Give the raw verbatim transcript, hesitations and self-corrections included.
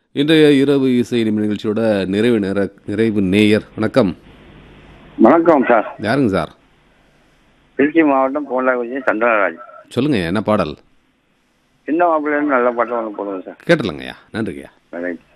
இன்றைய இரவு இசை நிமிட நிகழ்ச்சியோட நிறைவு நேர நிறைவு நேயர் வணக்கம். வணக்கம் சார். யாருங்க சார்? திருச்சி மாவட்டம் பூண்டாக்குறிச்சி சந்திரராஜ். சொல்லுங்க, என்ன பாடல்? சின்ன மாப்பிள்ளைன்னு நல்ல பாட்டு ஒன்று போடுவோம் சார். கேட்டலங்கய்யா, நன்றிங்கய்யா. ரைட்.